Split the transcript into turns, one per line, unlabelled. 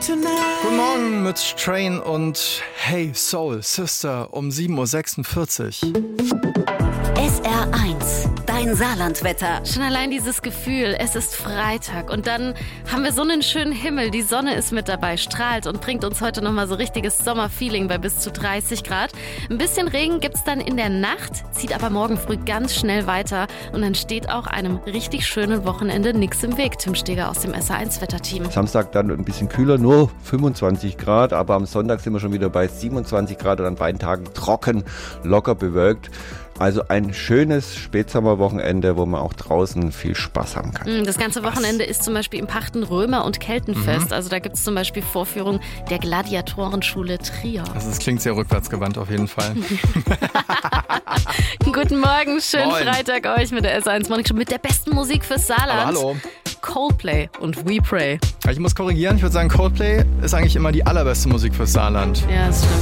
Guten Morgen mit Train und Hey Soul Sister um 7.46 Uhr.
SR1, dein Saarlandwetter.
Schon allein dieses Gefühl, es ist Freitag und dann haben wir so einen schönen Himmel. Die Sonne ist mit dabei, strahlt und bringt uns heute nochmal so richtiges Sommerfeeling bei bis zu 30 Grad. Ein bisschen Regen gibt's dann in der Nacht, zieht aber morgen früh ganz schnell weiter und dann steht auch einem richtig schönen Wochenende nichts im Weg. Tim Steger aus dem SR1-Wetterteam.
Samstag dann ein bisschen kühler, nur 25 Grad, aber am Sonntag sind wir schon wieder bei 27 Grad und an beiden Tagen trocken, locker bewölkt. Also ein schönes Spätsommerwochenende, wo man auch draußen viel Spaß haben kann.
Das ganze Wochenende ist zum Beispiel im Pachten Römer- und Keltenfest. Also da gibt es zum Beispiel Vorführungen der Gladiatorenschule Trier.
Also das klingt sehr rückwärtsgewandt auf jeden Fall.
Guten Morgen, schönen
Moin.
Freitag euch mit der S1 Morning Show mit der besten Musik fürs Saarland.
Aber hallo.
Coldplay und We Pray.
Ich muss korrigieren, ich würde sagen, Coldplay ist eigentlich immer die allerbeste Musik fürs Saarland.
Ja, das stimmt.